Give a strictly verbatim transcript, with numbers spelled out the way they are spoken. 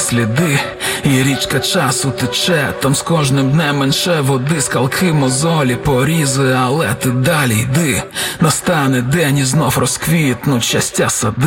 сліди, і річка часу тече, там з кожним днем менше води, скалки, мозолі, порізи, але ти далі йди. Настане день і знов розквітнуть щастя сади.